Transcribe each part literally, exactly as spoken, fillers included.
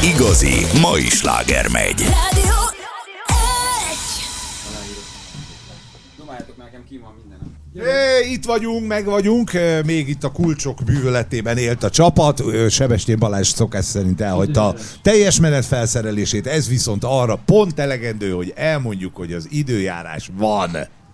igazi mai sláger megy. Rádió É, itt vagyunk, meg vagyunk, még itt a kulcsok bűvöletében élt a csapat. Sebestyén Balázs szokás szerint elhagyta a teljes menet felszerelését, ez viszont arra pont elegendő, hogy elmondjuk, hogy az időjárás van.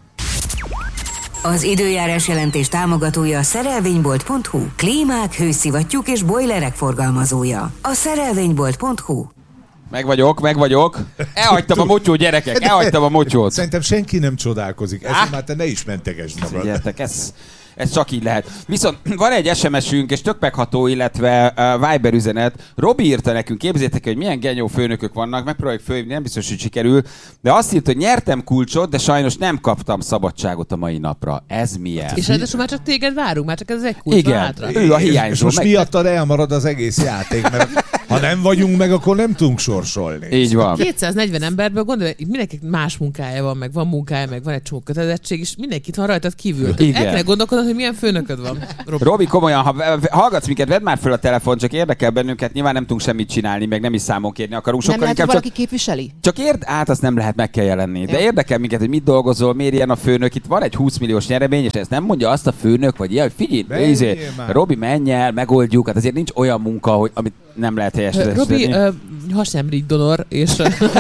Az időjárás jelentés támogatója a szerelvénybolt pont hu. Klímák, hőszivattyúk és bojlerek forgalmazója. A szerelvénybolt pont hu. Meg vagyok, meg vagyok. Elhagytam a motyót, gyerekek, elhagytam a motyót. Szerintem senki nem csodálkozik. Ezt már te ne is mentegesd magad. Figyeljetek, ez, ez csak így lehet. Viszont van egy es em es-ünk, és tök megható, illetve uh, Viber üzenet. Robi írta nekünk, képzeljétek, hogy milyen genyó főnökök vannak, megpróbáljuk fölhívni, nem biztos, hogy sikerül, de azt írta, hogy nyertem kulcsot, de sajnos nem kaptam szabadságot a mai napra. Ez milyen? És ráadásul már csak téged várunk, már csak ez egy kulcs van hátra. ő a hiányzó. És most meg... miattad elmarad az egész játék, mert ha nem vagyunk meg, akkor nem tudunk sorsolni. Így van. kétszáznegyven emberből gondolj, mindenkinek más munkája van, meg van munkája, meg van egy csomó kötelezettség, és mindenkit van rajtad kívül. Igen. El kell gondolkodnod, hogy milyen főnököd van. Robi, Robi komolyan, ha hallgatsz minket, vedd már föl a telefon, csak érdekel bennünket, nyilván nem tudunk semmit csinálni, meg nem is számon kérni akarunk. Nem Sokkal lehet, hogy inkább valaki képviseli? Csak érd, hát azt nem lehet, meg kell jelenni. De Jó. érdekel minket, hogy mit dolgozol, miért ilyen a főnök. Itt van egy húsz milliós nyeremény, és ezt nem mondja azt a főnök, vagy ilyen, hogy figyelj, izé, Robi, menj el, megoldjuk. Hát azért nincs olyan munka, hogy, amit nem lehet helyesíteni. Robi, uh, hasemrigy donor, és...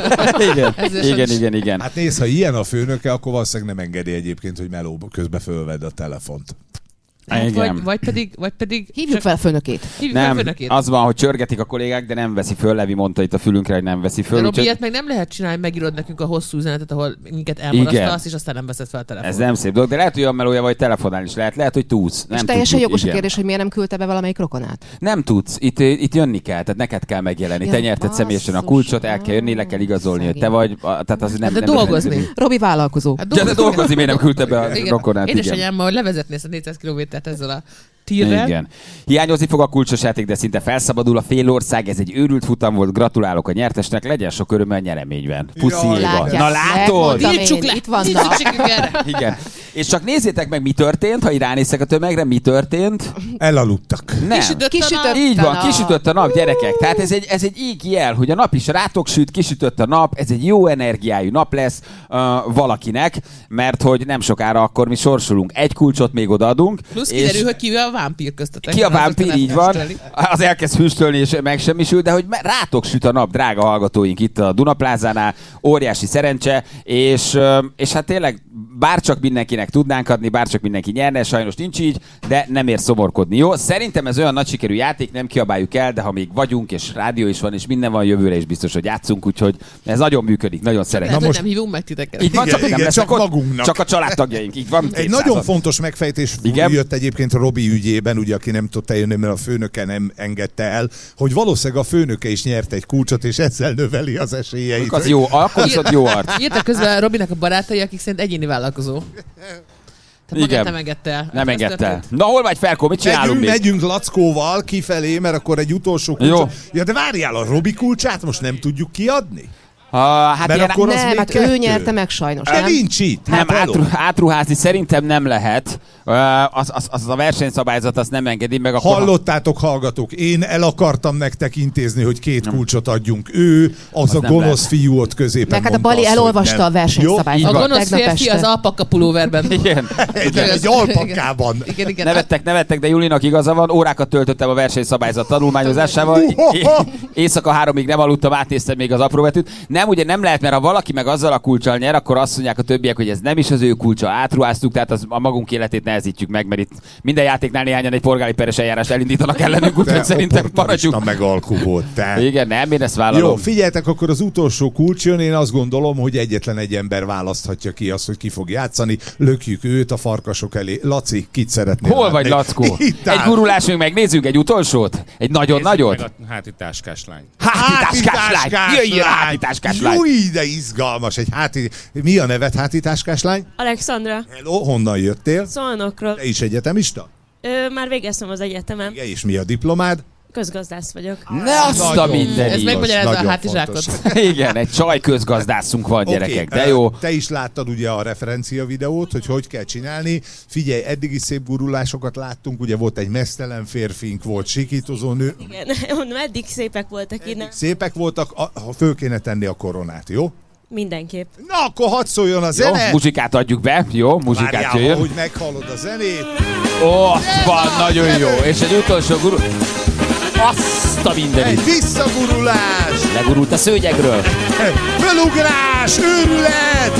igen, igen, igen, igen. Hát nézd, ha ilyen a főnöke, akkor valószínűleg nem engedi egyébként, hogy meló közben fölvedd a telefont. Hát vagy, vagy pedig... Vagy pedig Hívjuk fel a főnökét. Hívjuk nem, fel a főnökét. Az van, hogy csörgetik a kollégák, de nem veszi föl. Levi mondta itt a fülünkre, hogy nem veszi föl. De Robi, úgyhogy... ilyet meg nem lehet csinálni, megírod nekünk a hosszú üzenetet, ahol minket elmarasztasz, és aztán nem veszed fel a telefont. Ez nem szép dolog, de lehet, hogy olyan melója vagy telefonálni is lehet. Lehet, hogy tudsz. Nem és teljesen tudjuk, jogos a igen. kérdés, hogy miért nem küldte be valamelyik rokonát. Nem tudsz, itt, itt jönni kell, tehát neked kell megjelenni. Ja, Te nyerted személyesen a kulcsot, el kell jönni, le kell igazolni, hogy te vagy. Tehát az nem, de nem dolgozni. Nem Robi vállalkozó. Hát ja, de dolgozni, miért nem küldte be a igen. rokonát? Édesanyámmal, hogy levezetné ezt a négyszáz kilométert ezzel a tírrel. Igen. Hiányozni fog a kulcsos játék, de szinte felszabadul a fél ország. Ez egy őrült futam volt. Gratulálok a nyertesnek, legyen sok öröm a nyereményben. Puszi Jaj, Éva. látják, Na látod? Tiltsuk le! Itt vannak. Nincs szükségünk erre. Igen. És csak nézzétek meg, mi történt, ha ránézek a tömegre, mi történt. Elaludtak. Nem. Kisütött a Kisütött nap. Így van, nap. kisütött a nap, gyerekek. Tehát ez egy, ez egy íg jel, hogy a nap is rátok süt, kisütött a nap, ez egy jó energiájú nap lesz uh, valakinek, mert hogy nem sokára akkor mi sorsolunk. Egy kulcsot még odaadunk. Plusz kiderül, hogy ki a vámpír köztetek. Ki a Azok vámpír, nem így van. füstölni. Az elkezd füstölni és megsemmisül, de hogy rátok süt a nap, drága hallgatóink itt a Dunaplázánál, óriási szerencse, és, és hát tényleg bárcsak mindenkinek tudnánk adni, bárcsak mindenki nyerne, sajnos nincs így, de nem ér szomorkodni. Jó, szerintem ez olyan nagy sikerű játék, nem kiabáljuk el, de ha még vagyunk, és rádió is van, és minden van, jövőre is biztos, hogy játszunk, úgyhogy ez nagyon működik, nagyon szeretem. Lehet, hogy most- nem hívunk meg titeket. Így van, Igen, csak nem igen, lesznek csak ott, magunknak. csak a családtagjaink, így van. Egy kétszázan. nagyon fontos megfejtés Igen? jött egyébként a Robi ügyében, ugye, aki nem tudta jönni, mert a főnöke nem engedte el, hogy valószínűleg a főnöke is nyert egy kulcsot, és ezzel növeli az esélyeit. Az jó, akkor viszont jó arc. Írtak közben Robinak a barátai, akik szerint egyéni vállalkozó. Tehát Igen. magát nem engedte el. Nem Ez engedte el. történt. Na hol vagy, Ferkó, mit csinálunk Megyünk, még? megyünk Lackóval kifelé, mert akkor egy utolsó kulcsot. Jó. Ja, de várjál, a Robi kulcsát most nem tudjuk kiadni? Uh, hát Mert ilyen, akkor az Nem, még hát kettő. ő nyerte meg sajnos, Hát nem? nincs itt. nem, Hát átru, hello. átruházni szerintem nem lehet. Uh, az, az, az a versenyszabályzat azt nem engedi meg. Akkor Hallottátok, hallgatók, én el akartam nektek intézni, hogy két kulcsot adjunk. Ő, az, Az a nem gonosz lehet. fiú ott középen Meg hát a mondta Bali azt, hogy elolvasta nem. a versenyszabályt. Jó? A van. gonosz Tegnap férfi este. az alpakka pulóverben. Igen. Egy, egy alpakában. Igen, igen. Nevettek, nevettek, de Julinak igaza van, órákat töltöttem a versenyszabályzat tanulmányozásával. É- Éjszaka háromig nem aludtam, átnéztem még az apróbetűt. Nem, ugye nem lehet, mert ha valaki meg azzal a kulccsal nyer, akkor azt mondják a többiek, hogy ez nem is az ő kulcsa, átruháztuk, tehát az a magunk életét nehezítjük meg, mert itt minden játéknál néhányan egy polgári peres eljárást elindítanak ellenünk, úgyhogy Te szerintem opportunista maradjunk. meg alkú te. Igen, nem, én ezt vállalom. Jó, figyeljetek, akkor az utolsó kulcs jön, én azt gondolom, hogy egyetlen egy ember választhatja ki azt, hogy ki fog játszani. Lökjük őt a farkasok elé. Laci, kit szeretnél Hol látni? vagy, Lackó? Itt Egy áll. gurulás, még megnézzünk egy utolsót? Egy nagyon nagyot? Meg a háti táskás lány. Hátitáskás lány! Jöjjél, hátitáskás lány! Júj, de izgalmas. Egy háti... Mi a neved, hátitáskás lány? Alexandra, Hello, honnan jöttél? Szolnokról. Te is egyetemista? Ö, már végeztem az egyetemen. Igen, és mi a diplomád? Közgazdász vagyok. Ne azt a Nagyon mindenit. Ez megmagyarázza a nagyon hátizsákot. fontos. Igen, egy csaj közgazdászunk van, gyerekek, Oké, de jó. Te is láttad ugye a referencia videót, hogy hogy kell csinálni. Figyelj, eddig is szép gurulásokat láttunk, ugye volt egy meztelen férfink, volt sikítozó nő. Igen, mondom, eddig szépek voltak innen. Szépek voltak, a- ha föl kéne tenni a koronát, jó? Mindenképp. Na, akkor hadd szóljon a Jó, zene! muzsikát adjuk be, jó, muzsikát Várjál, jöjjön. ahogy meghallod a zenét. Ott van, nagyon jó. És egy utolsó guru... Azt a mindenit. Egy visszagurulás! Legurult a szőnyegről. Fölugrás! Őrület!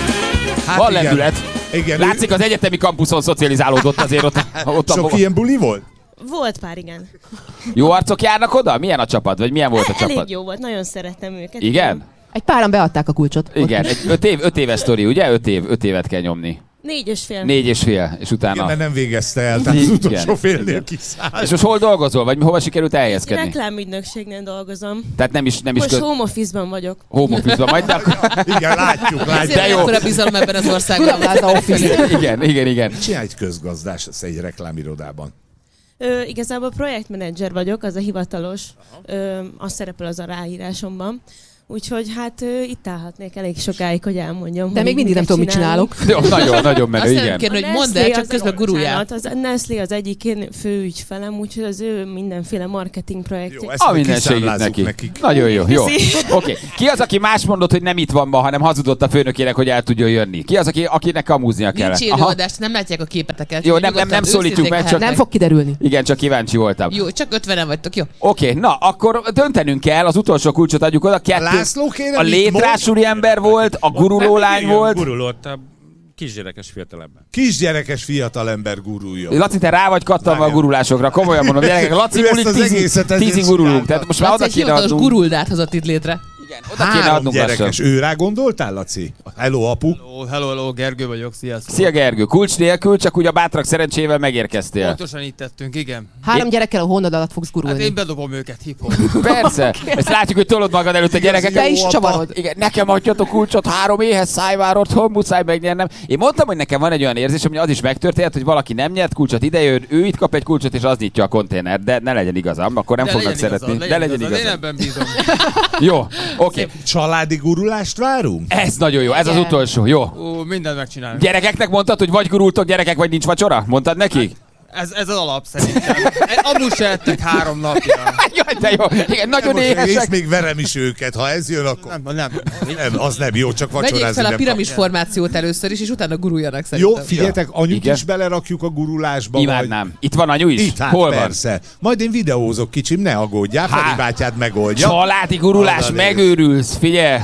Hát Van igen. lendület. Igen, Látszik, az egyetemi kampuszon szocializálódott azért ott. ott a Sok ilyen buli volt? Volt pár, igen. Jó arcok járnak oda? Milyen a csapat? Vagy milyen volt a Elég csapat? jó volt, nagyon szerettem őket. Igen? Egy páran beadták a kulcsot. Igen, egy öt, év, öt éves sztori, ugye? Öt, év, öt évet kell nyomni. Négy és fél. Négy és fél, és Igen, utána... mert nem végezte el, tehát az Igen. utolsó félnél kiszállt. És most hol dolgozol? Vagy hova sikerült elhelyezkedni? Reklámügynökségnél dolgozom. Tehát nem is, nem is Most köz... home office-ban vagyok. home office-ban majd, de akkor... Igen, látjuk, látjuk. Ezért jó. akkora bizalom ebben az országban. Dunaplaza Office. Igen, igen, igen. Csinálj egy közgazdás egy reklámirodában. Ö, igazából projektmenedzser vagyok, az a hivatalos. Ö, az szerepel az a ráírásomban. Úgyhogy hát ö, itt állhatnék elég sokáig, hogy elmondjam. De hogy még mindig nem miket tudom, mit csinálunk. csinálok. Jó, nagyon, nagyon menő, Azt nem igen. kérni, A hogy mondd Nestlé el, csak az- közben guruljál. bocsánat, Az a Nestlé az egyik én fő ügyfelem, úgyhogy az ő mindenféle marketing projektje. Jó, ezt A meg minden segít kiszámlázzuk neki. nekik. Nagyon jó, jó. Köszi. Oké. Okay. Ki az, aki más mondott, hogy nem itt van ma, hanem hazudott a főnökének, hogy el tudjon jönni? Ki az, aki, akinek kamúznia kellett? Nincs élőadást, nem látják a képeteket. Jó, nem- nem- nem Nyugodtan, szólítjuk őszintén meg, csak- lehetnek. Nem fog kiderülni. Igen, csak kíváncsi voltam. Jó, csak ötvenen vagytok, jó. Oké, okay, na, akkor döntenünk kell, az utolsó kulcsot adjuk oda. Kettő, László kéne, a mit létrás úriember volt, a guruló lány volt. Gurulott a kisgyerekes fiatalember. Kisgyerekes fiatalember gurulja. Laci, te rá vagy kattanva a Várjál. gurulásokra, komolyan mondom, gyerekek, Laci Ő ezt mulik az tízig, egészet ezért tízig gurulunk, csinálta. tehát most már Laci oda egy kéne hivatalos adnunk. guruldát hozott itt létre. Igen, oda kéne Három adnunk gyerekes. lassan. Ő rá gondoltál, Laci? Hello, apu. Hello, hello, hello, Gergő vagyok, sziasztok. Szia Gergő, kulcs nélkül, csak úgy a bátrak szerencsével megérkeztél. Pontosan itt tettünk, igen. Három gyerekkel a hónad alatt fogsz Hát én gurulni. bedobom őket hip-hop. Persze, ezt látjuk, hogy tolod magad előtt a gyerekeket. Te is Jó, csavarod. Igen, nekem adjatok kulcsot, három éhes szájvár otthon, muszáj megnyernem. Én mondtam, hogy nekem van egy olyan érzés, hogy az is megtörténhet, hogy valaki nem nyert kulcsot, idejön, ő itt kap egy kulcsot, és az nyitja a konténert, de ne legyen igazam, akkor nem De fognak legyen szeretni. igazad, De legyen igazad. Én igazam. ebben bízom. Jó, oké. Családi gurulást várunk? Ez nagyon jó, ez az Igen. utolsó, jó. Ó, mindent megcsinálunk. Gyerekeknek mondtad, hogy vagy gurultok gyerekek, vagy nincs vacsora? Mondtad nekik? Ez, ez az alap szerintem. Amúgy se ettek három napja. Jaj, de jó. Igen, nagyon Most és éhesek. még verem is őket, ha ez jön, akkor... Nem, nem. Nem, az nem jó, csak Vegyék vacsorázni fel a nem piramis kap. formációt először is, és utána guruljanak Jó, szerintem. figyeljetek, anyut Igen. is belerakjuk a gurulásba. Imádnám. Itt van anyu is? Vagy... Itt, hát Hol van? persze. Majd én videózok, kicsim, ne aggódjál, Hát. Feri bátyád megoldja. Családi gurulás, Oda néz. megőrülsz, figyelj.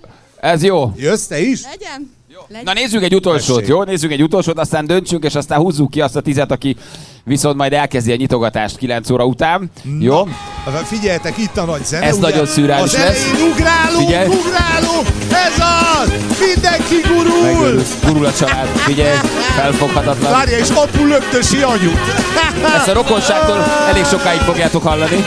Ez jó. Jössz te is? Legyen? Na nézzük egy utolsót, Tessék. jó? Nézzük egy utolsót, aztán döntsünk, és aztán húzzuk ki azt a tizet, aki viszont majd elkezdi a nyitogatást kilenc óra után. Jó? Na, figyeljetek, itt a nagy zene. Ez ugye? nagyon szürreális Az lesz. elején ugrálunk, Figyelj. ugrálunk, ez az! Mindenki gurul! Megőrülsz, gurul a család, figyelj, felfoghatatlan. Várja, és apu löktösi anyut. Ezt a rokonságtól elég sokáig fogjátok hallani.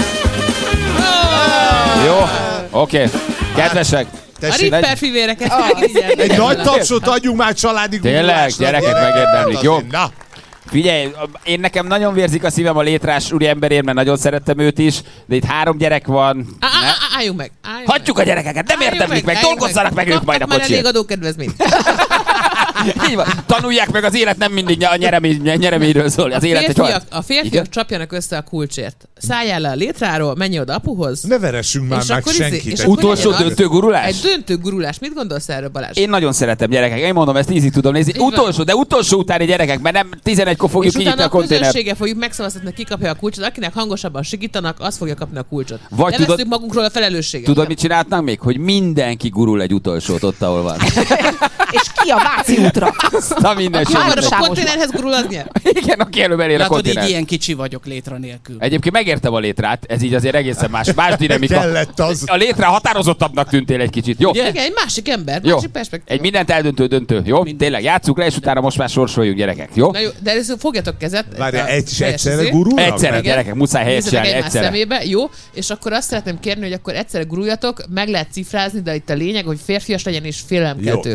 Jó, oké. Kedvesek, A Tessék, Ripper fivéreket Ah, megfigyelni. egy nagy tapsot adjunk már családi Tényleg, gurulásnak. gyerekek gyerekek, megérdemlik, hát jó? azért, Na, figyelj, én nekem nagyon vérzik a szívem a létrás úriemberért, mert nagyon szerettem őt is, de itt három gyerek van. Á, á, Ne? á, Álljunk meg. álljunk Hagyjuk a gyerekeket, nem Álljunk érdemlik meg, álljunk dolgozzanak meg ők Kaptak majd a már elég kocsért. adókedvezményt. Így van. Tanulják meg, az élet nem mindig a nyeremény, nyereményről szól. Az élet egy Férfiak, harc. a férfiak Igen? csapjanak össze a kulcsért. Szálljál le a létráról, menj oda apuhoz. ne veressünk már És meg akkor izé- senkit. és Egy akkor Utolsó legyen az- döntő gurulás? Egy döntő gurulás. Mit gondolsz erről, Balázs? Én nagyon szeretem gyerekek, én mondom, ezt ízig tudom nézni. Így van. Utolsó, de utolsó utáni gyerekek, mert nem tizenegykor fogjuk és utána kinyitni a a konténert. közönsége fogjuk megszavaztatni, ki kapja a kulcsot. Akinek hangosabban sikítanak, az fogja kapni a kulcsot. Vagy Levesszük tudod- magunkról a felelősséget. Tudod, mit csinálhatnánk még? Hogy mindenki gurul egy utolsót ott, ahol van. És ki a Váci útra? Na minden Hamarabb a Sávos. konténerhez gurul, az nyer. Igen, aki előbb elér a Látod, így konténert. ilyen kicsi vagyok létra nélkül. Egyébként megértem a létrát, ez így azért egészen más, más dinamika. Kellett az. A létre határozottabbnak tűntél egy kicsit. Jó, Igen, egy másik ember, jó. másik perspektíva. Egy mindent eldöntő döntő, jó? Minden. Tényleg, játsszuk le, és utána most már sorsoljunk, gyerekek, jó? Na jó, de először fogjatok kezet. Várjál, a egy, teljes egyszerre izé. gurulnak? Egyszerre, Igen. gyerekek, muszáj helyet Nézzetek csinálni, egymás egyszerre. szemébe, jó? És akkor azt szeretném kérni, hogy akkor egyszerre guruljatok, meg lehet cifrázni, de itt a lényeg, hogy férfias legyen és Jó, félelemkeltő. gyerekek,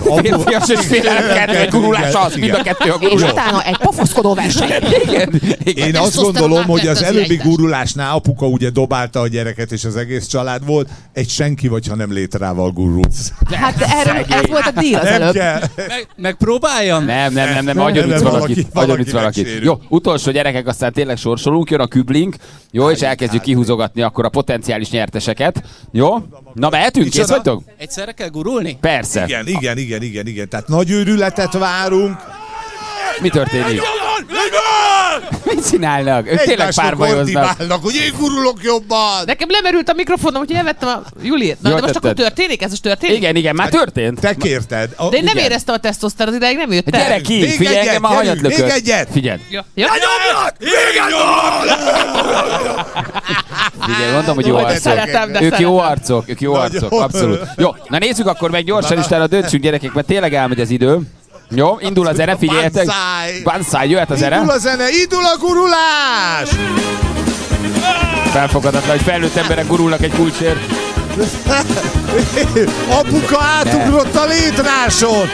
Férfias és félelemkeltő, egy gurulás az, mind a kettő a És gurulás. utána egy pofoszkodó verseny. Igen, igen. Én azt Testoszteron gondolom, hogy az átjött az előbbi irányítás. gurulásnál apuka ugye dobálta a gyereket, és az egész család volt. Egy senki vagy, ha nem létrával gurulsz. Hát erről, ez volt a díl az Nem előbb. kell. Meg, megpróbáljam? Nem, nem, nem, nem, Nem, agyonütsz nem, valakit. valaki- Agyonütsz valaki valakit. megsérül. Jó, utolsó gyerekek, aztán tényleg sorsolunk, jön a küblink, jó, és elkezdjük kihúzogatni akkor a potenciális nyerteseket. Jó? Na, mehetünk? Kész Micsoda? vagytok? Egyszerre kell gurulni? Persze. Igen, igen, igen, igen, igen. Tehát nagy őrületet várunk. Mi történik? Mit csinálnak? Ők tényleg Egymásnak párbajoznak. ordibálnak, hogy én gurulok jobban. Nekem lemerült a mikrofonom, úgyhogy elvettem a Juliét. Na, Jól de most tetted. akkor történik? Ez most történik? Igen, igen, már történt. Te kérted. A, De én nem igen. éreztem a tesztoszterot, idáig nem jött el. Gyere ki, Még figyelj, egyet, engem a hanyat gyerünk, még lökött. egyet. Figyelj. Ja. Ja. Figyelj, mondom, hogy jó Nagyon arcok. Szeretem, de Ők jó szeretem. arcok, ők jó Nagyon. arcok, abszolút. Jó, na nézzük akkor meg gyorsan, és utána döntsünk gyerekek, mert tényleg elmegy az idő. Jó, indul a zene, figyeljetek. Banzai. Banzai, jöhet a zene. Indul a zene, indul a gurulás! Felfogadatlan, hogy felnőtt emberek gurulnak egy kulcsért. Apuka átugrott a létráson!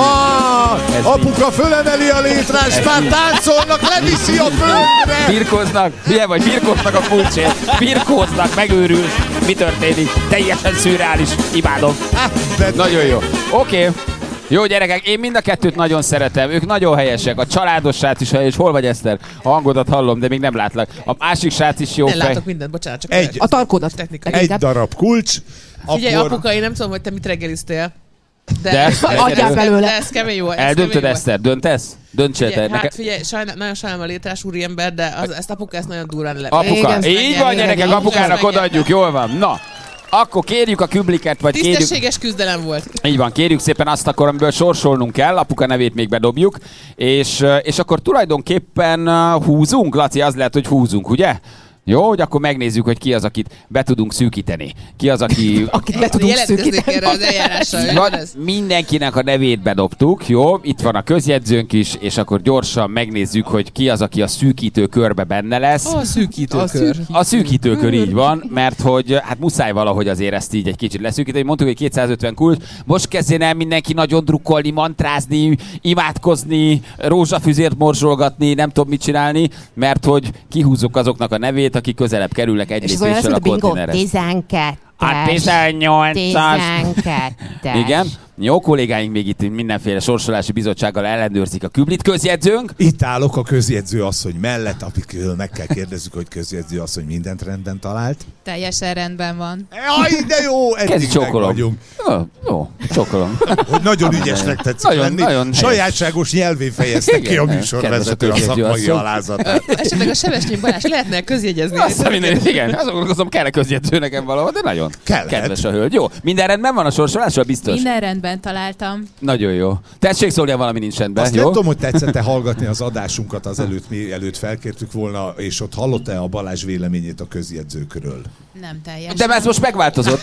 Ah, Ez apuka fölemeli a létrást, már táncolnak, leviszi a földre! Birkóznak, milyen vagy, birkóznak a kulcsért. Birkóznak, megőrül. Mi történik? Teljesen szürreális. Imádom. De- Nagyon jó. Oké. Okay. Jó gyerekek, én mind a kettőt nagyon szeretem, ők nagyon helyesek, a családos srác is helyes. Hol vagy, Eszter? A hangodat hallom, de még nem látlak. A másik srác is jó Nem fej. látok mindent, bocsánat, csak Egy. A tarkódat. technika. Egy Leginkább. darab kulcs, Figyelj, akkor... apuka, én nem tudom, hogy te mit reggeliztél. De, De? Adjál belőle. De ez kemény jó. ez Eldöntöd, kemény volt. Eszter? Döntesz? Döntsél te. Figyelj, Nekem... hát figyelj, sajnál, nagyon sajnálom a létrás úriember, de az, ezt apuka ezt nagyon durván le. Apuka, Igen, így megnyeri, van gyerekek, igen, apukának igen. odaadjuk, jól van. Na, akkor kérjük a kübliket, vagy kérjük... Tisztességes küzdelem volt. Így van, kérjük szépen azt akkor, amiből sorsolnunk kell, apuka nevét még bedobjuk, és, és akkor tulajdonképpen uh, húzunk, Laci, az lehet, hogy húzunk, ugye? Jó, hogy akkor megnézzük, hogy ki az, akit be tudunk szűkíteni. Ki az, aki... Akit be tudunk Jelentkezzék szűkíteni. erre az eljárással. hogy Van, van ez? mindenkinek a nevét bedobtuk, jó? Itt van a közjegyzőnk is, és akkor gyorsan megnézzük, hogy ki az, aki a szűkítő körbe benne lesz. A szűkítőkör. A szűkítőkör így van, mert hogy hát muszáj valahogy azért ezt így egy kicsit leszűkíteni. Mondtuk, hogy kétszázötven kulcs. Most kezdjen el mindenki nagyon drukkolni, mantrázni, imádkozni, rózsafüzért morzsolgatni, nem tudom mit csinálni, mert hogy kihúzzuk azoknak a nevét, akik közelebb kerülnek egy És az olyan lesz, lépéssel a mint a bingo. konténerhez. tizenkettes. A tizennyolcas. tizenkettes. Igen. Jó kollégáink még itt mindenféle sorsolási bizottsággal ellenőrzik a küblit. Közjegyzőnk. Itt állok a közjegyző asszony mellett, akikről meg kell kérdezzük, hogy közjegyző asszony mindent rendben talált. Teljesen rendben van. Jaj, de jó, Kezdj eddig meg csókolom. vagyunk. Jó, jó, csókolom. Hogy nagyon ügyesnek tetszik Nagyon- lenni. nagyon helyes. Sajátságos nyelvén fejezte ki a Igen, műsorvezető a kedves a szakmai közjegyző alázatát. Esetleg a Sebestyén Balázs lehetne közjegyezni. Azt minden, igen, azon gondolkozom, kell-e közjegyző nekem valahol, de nagyon Kellett. kedves a hölgy. Jó, minden rendben van a sorsolással, biztos? Minden rendben találtam. Nagyon jó. Tessék szólni, ha valami nincs rendben, Azt jó? nem tudom, hogy tetszett-e hallgatni az adásunkat az előtt, mi előtt felkértük volna, és ott hallotta-e a Balázs véleményét a közjegyzőkről? Nem teljesen. De ez most megváltozott.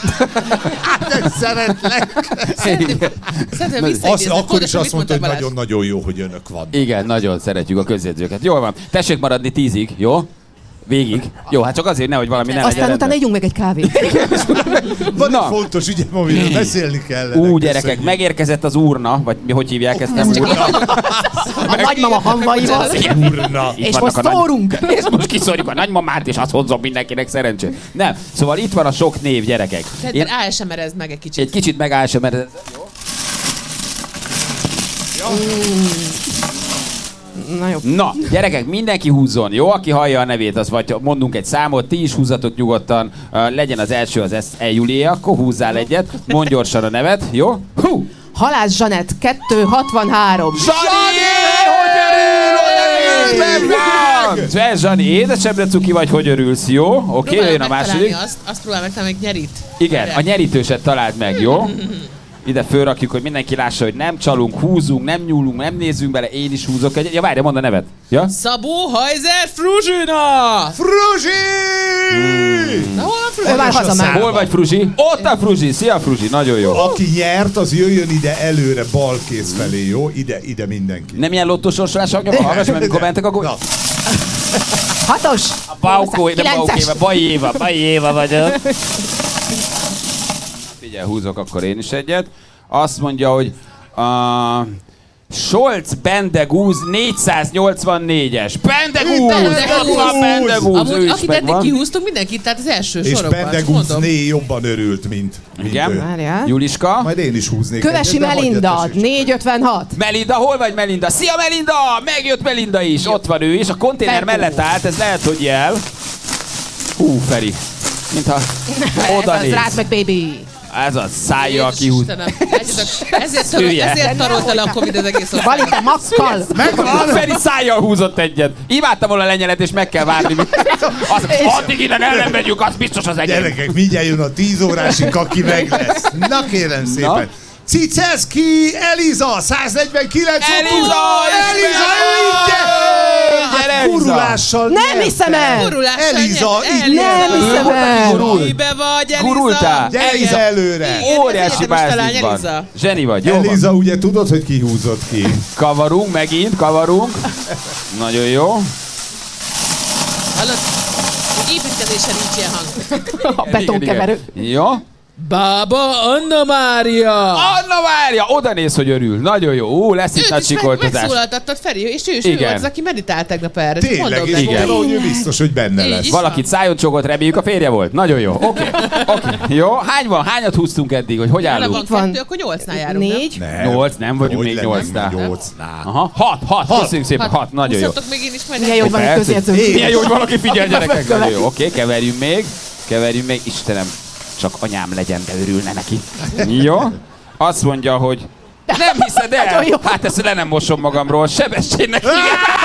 Hát, szeretlek! Szerintem Az, visszaidézett. akkor is Tudod, azt mondta, hogy mit mondta Balázs? nagyon-nagyon jó, hogy önök van. Igen, nagyon szeretjük a közjegyzőket. Jól van. Tessék maradni tízig, jó? Végig. Jó, hát csak azért, nehogy valami ne legyen Aztán utána rendben. ígyunk meg egy kávét. Van Na. egy fontos ügyem, amiről beszélni kell. Ú, gyerekek, megérkezett az urna, vagy mi, hogy hívják ezt? Nem urna. A nagymama hangvaival. Urna. Itt És vannak most a nagy- szórunk. És most kiszórjuk a nagymamát, és azt hozzon mindenkinek szerencsét. Nem. Szóval itt van a sok név, gyerekek. Szerinted Én áll sem erezd meg egy kicsit. egy kicsit megáll sem, mert... Na jó. Na, gyerekek, mindenki húzzon, jó? Aki hallja a nevét, az vagy mondunk egy számot, ti is húzzatok nyugodtan, uh, legyen az első az ezt E. Julié, akkor húzzál egyet, mondj gyorsan a nevet, jó? Hú! Halász Zsanett, kettő hatvanhárom. Zsani! Hogy örül? Hogy örülsz? Meg van! Zsani, édesebbre cuki vagy, hogy örülsz, jó? Oké, okay, Próbálj jön a megtalálni második. Azt, azt próbál megtalálni, hogy nyerit. Igen, a nyerítőset találd meg, jó? Ide fölrakjuk, hogy mindenki lássa, hogy nem csalunk, húzunk, nem nyúlunk, nem nézzünk bele, én is húzok egyet. Ja, várj, mondd a nevet. Ja? Szabó Hajzer Fruzsina! Fruzsi! Na hol van Ő Fruzsina? már hazamegy. Hol vagy, Fruzsi? Ott a Fruzsi, szia Fruzsi, nagyon jó. Aki nyert, az jöjjön ide előre, bal kéz felé, jó? Ide, ide mindenki. Nem ilyen lottósorsolás, hallgass meg, mikor mentek a gól. Na, Hatos. Baukó, de Baukó Kilences. Éva, Baj Éva, Baj Éva vagyok. Figyelj, húzok akkor én is egyet. Azt mondja, hogy A Scholz Bendegúz négyszáznyolcvannégyes. Bendegúz! Ott van Bendegúz! Amúgy, akit eddig kihúztunk, mindenkit, tehát az első és sorokban. És Bendegúzné jobban örült, mint, mint igen. ő. Juliska? Majd én is húznék. Kövesi egyet, Melinda, négy ötvenhat. Melinda, hol vagy Melinda? Szia Melinda! Megjött Melinda is, ott van ő is. A konténer mellett állt, ez lehet, hogy jel. Hú, Feri. Mintha oda néz. Ez az, meg baby. Ez a szájjal kihúz. Ezért, ezért tarolt el a Covid az egész ország. Valita makkal. Megvan! Feri szájjal húzott egyet. Imádtam volna a lenyelet, és meg kell várni. Az, addig innen el nem megyünk, az biztos az egyet. Gyerekek, mindjárt jön a tíz órásig, aki meg lesz. Na kérem szépen. Na? Ciceszki Eliza, száznegyvenkilenc. Eliza! Eliza, Eliza! Gurulással nem hiszem el! Eliza, nem hiszem el! Mibe vagy, Eliza? Gurultál? Gyere ide előre! Óriási bázis van. Zseni vagy, jó Eliza, van. ugye tudod, hogy ki húzott ki? Kavarunk, megint, kavarunk. Nagyon jó. Hallod? Építkezésen nincs ilyen hang. A betonkeverő. Jó. Bába Anna Mária! Anna Mária! Oda néz, hogy örül. Nagyon jó. Ú, lesz itt nagy sikoltozás. Megszólaltattad, Feri, és ő is ő volt az, aki meditált tegnap erre. Tényleg, és mondom, hogy ő biztos, hogy benne lesz. Valakit szájon csogott, reméljük a férje volt. Nagyon jó. Oké. Okay. Okay. Jó. Hány van? Hányat húztunk eddig, hogy hogy állunk? Itt van kettő, akkor nyolcnál járunk, négy. Nem? Nyolc, nem vagyunk még nyolcnál. Nyolcnál. Aha, hat, hat. Köszönjük szépen, hat. Nagyon jó. Húzhatok még én is majd. Milyen jó, hogy van egy közjegyző. Milyen jó, hogy valaki figyel, gyerekek. Nagyon jó. Oké, keverjünk még. Keverjünk még. Istenem. Csak anyám legyen, de örülne neki. Jó? Azt mondja, hogy nem hiszed el? Hát ezt le nem mosom magamról. Sebestyénnek igen.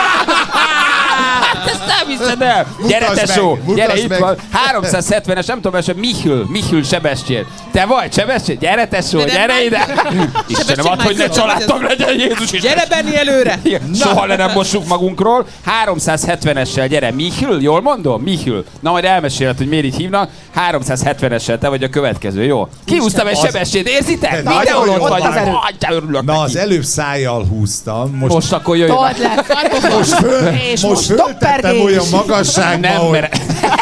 Hát ezt nem hiszed el. Gyere, tesó. Gyere, itt van. háromszázhetvenes, nem tudom, hogy Michül. Michül Sebestyén. Te vagy Sebestyén? Gyere, tesó. Gyere ide. Istenem, add, hogy ne családtag legyen, Jézus is. Gyere, Benni, előre. Soha le nem mossuk magunkról. háromszázhetvenessel gyere. Michül, jól mondom? Michül. Na, majd elmeséled, hogy miért így hívnak. háromszázhetvenessel te vagy a következő, jó? Kihúztam egy Sebestyént, érzitek? Mindenhol ott vagy. Na, az előbb szájjal húztam. Most, most akkor jöjjön. Most, föl, most föltettem olyan magasságba, nem, hogy... mert...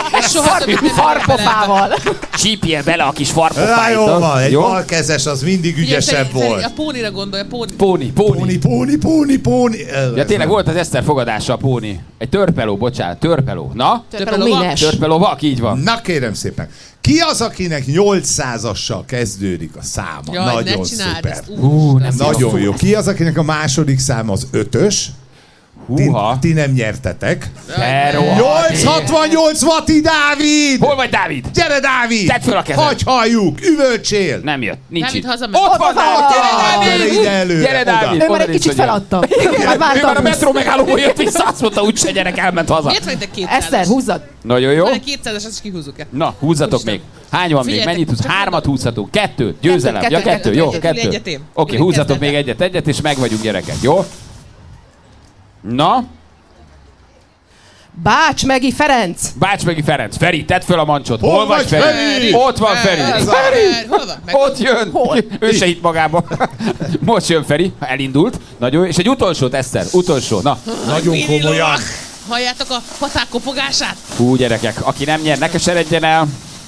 Farpofával. Csípjél bele a kis farpofáit. Na jó van, egy balkezes az mindig ügyesebb volt. A pónira gondolja, póni. Póni, póni. Póni, póni, póni. Ja, tényleg volt az Eszter fogadása a póni. Egy törpeló, bocsánat, törpeló. Na? Törpeló Törpelóvak, így van. Na kérem szépen. Ki az, akinek nyolcszázassal kezdődik a száma? Jaj, nagyon szuper. Hú, nem nagyon jó. Ki az, akinek a második szám az ötös? Ti, ti nem nyertetek. nyolcszázhatvannyolc Vati Dávid! Hol vagy, Dávid? Gyere, Dávid! Tedd föl a kezed! Hagy halljuk! Üvölcsél! Nem jött, nincs Dávid itt. hazament. Ott van, Dávid! Gyere ide előre! Gyere, Dávid! Ő már egy kicsit feladta. Már Ő már a vártam. metró megállóból jött vissza, azt mondta, úgyse gyerek, elment haza. Miért van itt egy kétszázas? Eszter, húzzad. Nagyon jó. Van egy kétszázas, azt is kihúzzuk-e? Na, húzzatok még. Hány van még? Mennyit húz? Hármat húzhatunk. Kettőt. Győzelem. Ja, kettő. Jó, kettő. Oké, húzzatok még egyet, egyet, és meg vagyunk, gyerekek. Jó? Na? Bács Megi Ferenc. Bács Megi Ferenc. Feri, tedd föl a mancsot. Hol, Hol vagy, vagy, Feri? Feri? Ott van Feri. Ez a- Feri! Hol van? Meg- Ott jön. Hol? Ő se hitt magába. Most jön Feri. Elindult. Nagyon jó. És egy utolsót, Eszter. Utolsó. Na. Nagyon komolyan. Halljátok a paták kopogását? Hú, gyerekek. Aki nem nyer, ne keseredjen el.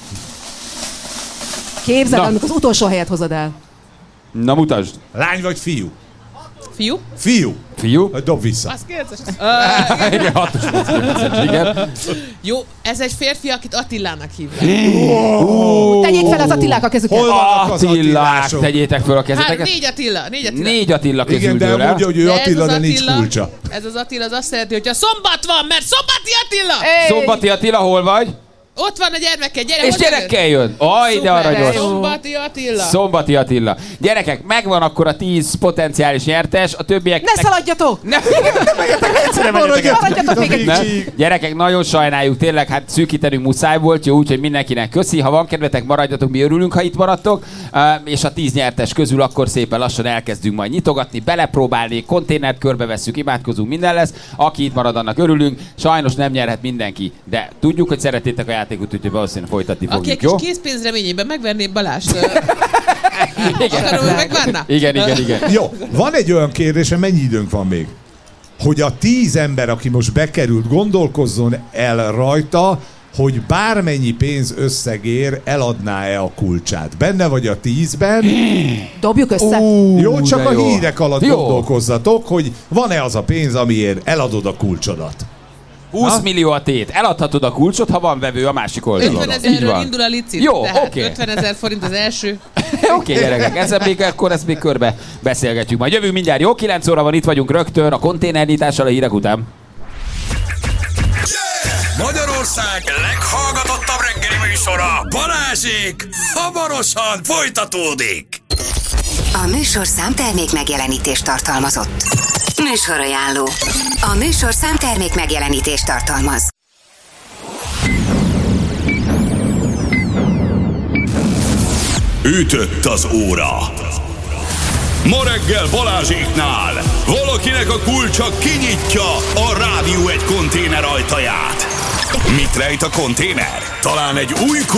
Képzeld, Na. amikor az utolsó helyet hozod el. Na, mutasd. Lány vagy fiú? Fiú? Fiú. Fiú. Dob vissza. Azt kérdezes. Igen, hatos nyolcvankilences, igen. Jó, ez egy férfi, akit Attilának hívnak. Tegyék fel az Attilák a kezüket. Hol vannak az Attillák, Attilások? tegyétek föl a Hát kezeteket. négy Attila, négy Attila. Négy Attila közül Igen, de dől el. mondja, hogy ő De ez Attila, az de nincs Attila- kulcsa. Ez az Attila az azt jelenti, hogyha szombat van, mert szombati Attila! Szombati Attila, hol vagy? Ott van a gyermeke, gyere, És hozzá gyerekkel jön. Aj, de Szuper, aranyos. Szombati Attila. Szombati Attila. Gyerekek, megvan akkor a tíz potenciális nyertes, a többiek... Ne szaladjatok! Ne, nem menjetek, egyszerűen menjetek el. Maradjatok még egy Ne? Kicsi. Gyerekek, nagyon sajnáljuk, tényleg, hát szűkítenünk muszáj volt, jó, úgyhogy mindenkinek köszi. Ha van kedvetek, maradjatok, mi örülünk, ha itt maradtok. Uh, és a tíz nyertes közül akkor szépen lassan elkezdünk majd nyitogatni, belepróbálni, konténert körbevesszük, imádkozunk, minden lesz. Aki itt marad, annak örülünk. Sajnos nem nyerhet mindenki, de tudjuk, hogy szeretétek a játékot, úgyhogy valószínűleg folytatni Aki fogjuk, egy jó? kis készpénz reményében megverné Balást. Igen. Akarom, megvárná? Igen, igen, igen. Jó, van egy olyan kérdésem, mennyi időnk van még? Hogy a tíz ember, aki most bekerült, gondolkozzon el rajta, hogy bármennyi pénz összegér eladná-e a kulcsát. Benne vagy a tízben. Dobjuk össze. Uh, jó, csak a jó. hírek alatt Jó. gondolkozzatok, hogy van-e az a pénz, amiért eladod a kulcsodat. húsz Ha? millió a tét. Eladhatod a kulcsot, ha van vevő a másik oldalon. ötven Így ezerről van. indul a licit. Jó, tehát oké. ötven ezer forint az első. Oké, okay, gyerekek, ezzel még, akkor ezt még körbe beszélgetjük. Majd jövünk mindjárt. Jó, kilenc óra van, itt vagyunk rögtön a konténernyitással a hírek után. Magyarország leghallgatottabb reggeli műsora, Balázsék, hamarosan folytatódik. A műsorszám termék megjelenítést tartalmazott. Műsorajánló. A műsorszám termék megjelenítést tartalmaz. Ütött az óra. Ma reggel Balázséknál valakinek a kulcsa kinyitja a Rádió egy konténer ajtaját. Mit rejt a konténer? Talán egy új